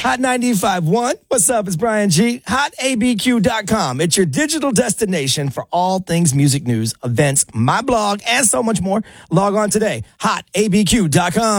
Hot 95.1. What's up? It's Brian G. HotABQ.com. It's your digital destination for all things music news, events, my blog, and so much more. Log on today. HotABQ.com.